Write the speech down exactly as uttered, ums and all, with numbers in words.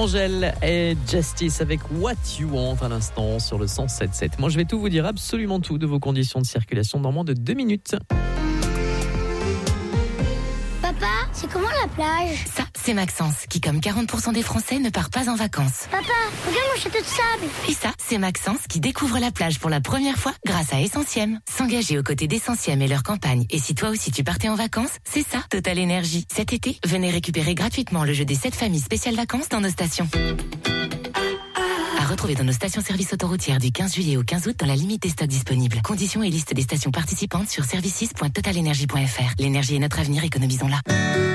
Angèle et Justice avec What You Want à l'instant sur le cent sept sept. Moi, je vais tout vous dire, absolument tout de vos conditions de circulation dans moins de deux minutes. Papa, c'est comment la plage? Ça, c'est Maxence, qui comme quarante pour cent des Français ne part pas en vacances. Papa, regarde mon château de sable. Et ça, c'est Maxence, qui découvre la plage pour la première fois grâce à Essentiel. S'engager aux côtés d'Essentiel et leur campagne. Et si toi aussi tu partais en vacances, c'est ça, Total Énergie. Cet été, venez récupérer gratuitement le jeu des sept familles spéciales vacances dans nos stations. À retrouver dans nos stations-service autoroutières du quinze juillet au quinze août dans la limite des stocks disponibles. Conditions et liste des stations participantes sur services point total énergie point f r. L'énergie est notre avenir, économisons-la.